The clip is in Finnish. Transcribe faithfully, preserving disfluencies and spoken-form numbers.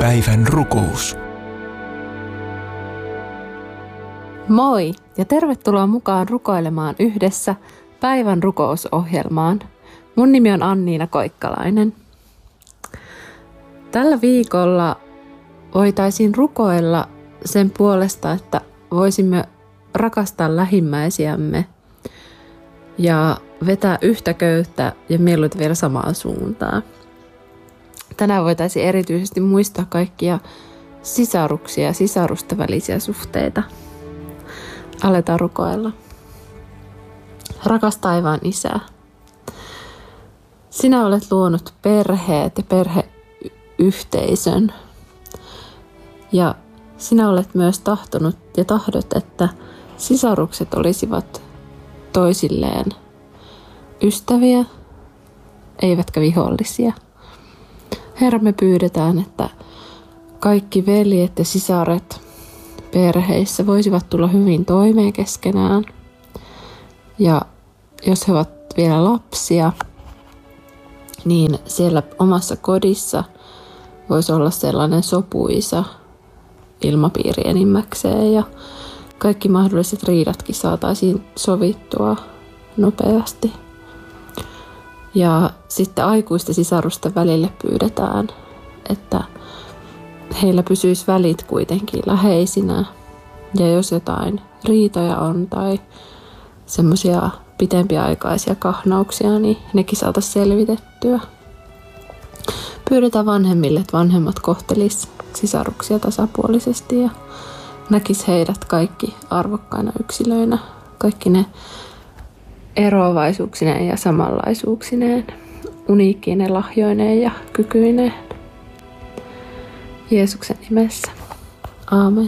Päivän rukous. Moi ja tervetuloa mukaan rukoilemaan yhdessä päivän rukousohjelmaan. Mun nimi on Anniina Koikkalainen. Tällä viikolla voitaisiin rukoilla sen puolesta, että voisimme rakastaa lähimmäisiämme ja vetää yhtä köyttä ja mieluiten vielä samaan suuntaan. Tänään voitaisiin erityisesti muistaa kaikkia sisaruksia ja sisarusten välisiä suhteita. Aletaan rukoilla. Rakas taivaan Isä, sinä olet luonut perheet ja perheyhteisön. Ja sinä olet myös tahtonut ja tahdot, että sisarukset olisivat toisilleen ystäviä, eivätkä vihollisia. Herra, me pyydetään, että kaikki veljet ja sisaret perheissä voisivat tulla hyvin toimeen keskenään. Ja jos he ovat vielä lapsia, niin siellä omassa kodissa voisi olla sellainen sopuisa ilmapiiri enimmäkseen ja kaikki mahdolliset riidatkin saataisiin sovittua nopeasti. Ja sitten aikuisten sisarusten välille pyydetään, että heillä pysyisi välit kuitenkin läheisinä. Ja jos jotain riitoja on tai semmoisia pitempiaikaisia kahnauksia, niin nekin saataisiin selvitettyä. Pyydetään vanhemmille, että vanhemmat kohtelisi sisaruksia tasapuolisesti ja näkisi heidät kaikki arvokkaina yksilöinä. Kaikki ne eroavaisuuksineen ja samanlaisuuksineen, uniikkiine lahjoineen ja kykyineen. Jeesuksen nimessä. Aamen.